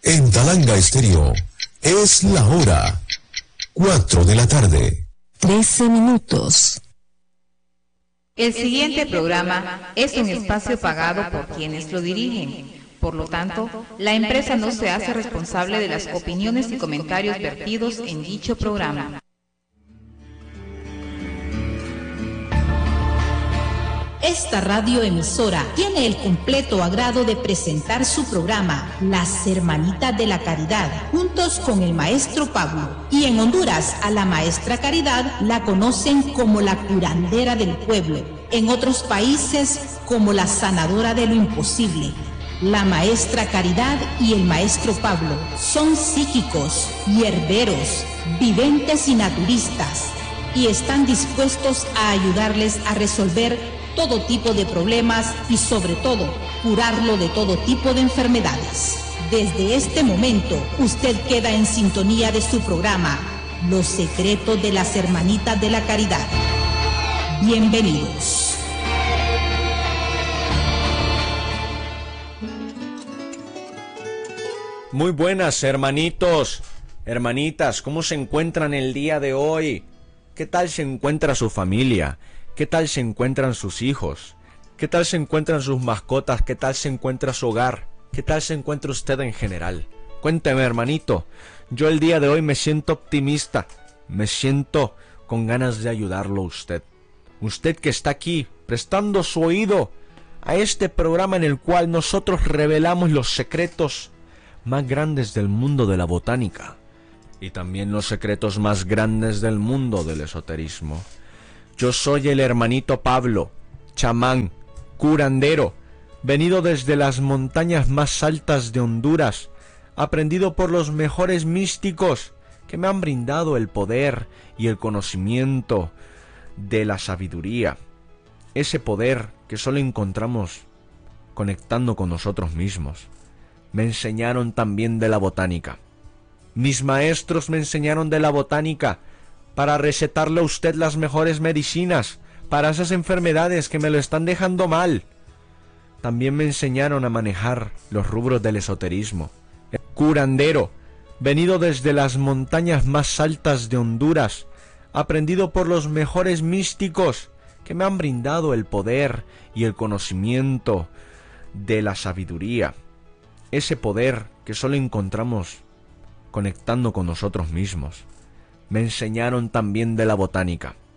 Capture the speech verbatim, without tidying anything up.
En Talanga Estéreo es la hora cuatro de la tarde. trece minutos. El siguiente programa es un espacio pagado por quienes lo dirigen. Por lo tanto, la empresa no se hace responsable de las opiniones y comentarios vertidos en dicho programa. Esta radioemisora tiene el completo agrado de presentar su programa Las Hermanitas de la Caridad, juntos con el maestro Pablo. Y en Honduras, a la maestra Caridad la conocen como la curandera del pueblo, en otros países como la sanadora de lo imposible. La maestra Caridad y el maestro Pablo son psíquicos, hierberos, videntes y naturistas, y están dispuestos a ayudarles a resolver todo tipo de problemas y sobre todo curarlo de todo tipo de enfermedades. Desde este momento usted queda en sintonía de su programa Los Secretos de las Hermanitas de la Caridad. Bienvenidos. Muy buenas, hermanitos, hermanitas, ¿cómo se encuentran el día de hoy? ¿Qué tal se encuentra su familia? ¿Qué tal se encuentran sus hijos? ¿Qué tal se encuentran sus mascotas? ¿Qué tal se encuentra su hogar? ¿Qué tal se encuentra usted en general? Cuénteme, hermanito. Yo el día de hoy me siento optimista. Me siento con ganas de ayudarlo a usted. Usted que está aquí, prestando su oído a este programa en el cual nosotros revelamos los secretos más grandes del mundo de la botánica y también los secretos más grandes del mundo del esoterismo. Yo soy el hermanito Pablo, chamán, curandero, venido desde las montañas más altas de Honduras, aprendido por los mejores místicos que me han brindado el poder y el conocimiento de la sabiduría, ese poder que solo encontramos conectando con nosotros mismos. Me enseñaron también de la botánica. Mis maestros me enseñaron de la botánica para recetarle a usted las mejores medicinas para esas enfermedades que me lo están dejando mal. También me enseñaron a manejar los rubros del esoterismo. El curandero, venido desde las montañas más altas de Honduras, aprendido por los mejores místicos que me han brindado el poder y el conocimiento de la sabiduría. Ese poder que solo encontramos conectando con nosotros mismos. Me enseñaron también de la botánica.